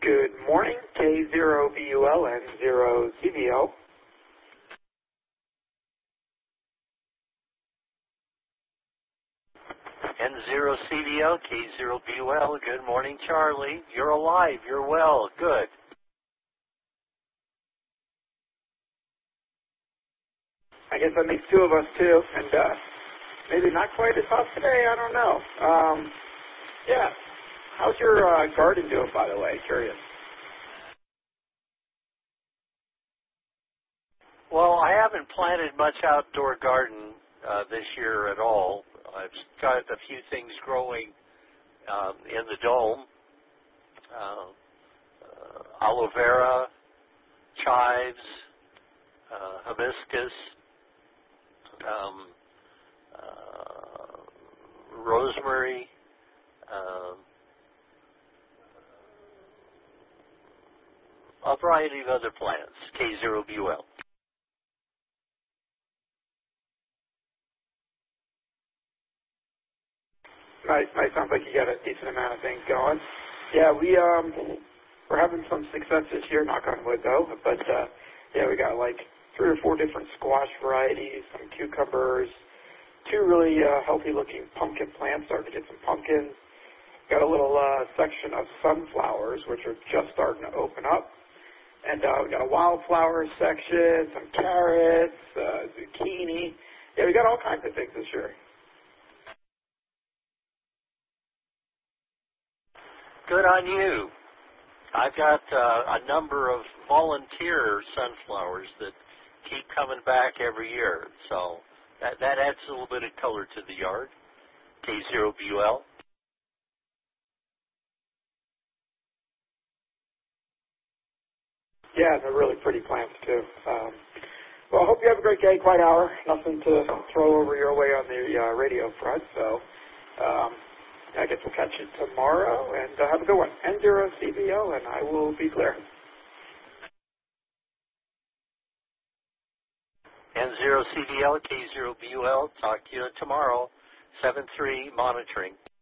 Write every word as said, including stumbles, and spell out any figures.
Good morning, K zero B U L and zero C V L. N zero C D L, K zero B U L, good morning, Charlie. You're alive, you're well, good. I guess that makes two of us too, and uh, maybe not quite as hot today, I don't know. Um, yeah, how's your uh, garden doing, by the way? Curious. Well, I haven't planted much outdoor garden uh, this year at all. I've got a few things growing um, in the dome. Uh, uh, aloe vera, chives, uh, hibiscus, um, uh, rosemary, uh, a variety of other plants, K zero B U L. Nice, nice. Sounds like you got a decent amount of things going. Yeah, we um we're having some success this year, knock on wood though. But uh, yeah, we got like three or four different squash varieties, some cucumbers, two really uh, healthy-looking pumpkin plants, starting to get some pumpkins. Got a little uh, section of sunflowers, which are just starting to open up. And uh, we got a wildflower section, some carrots, uh, zucchini. Yeah, we got all kinds of things this year. Good on you. I've got uh, a number of volunteer sunflowers that keep coming back every year. So that, that adds a little bit of color to the yard. K zero B U L. Yeah, they're really pretty plants too. Um, well, I hope you have a great day, quiet hour. Nothing to throw over your way on the uh, radio front. So um, I guess we'll catch you tomorrow, and uh, have a good one. N zero C B O, and I will be clear. N zero C D L, K zero B U L. Talk to you tomorrow. seven three monitoring.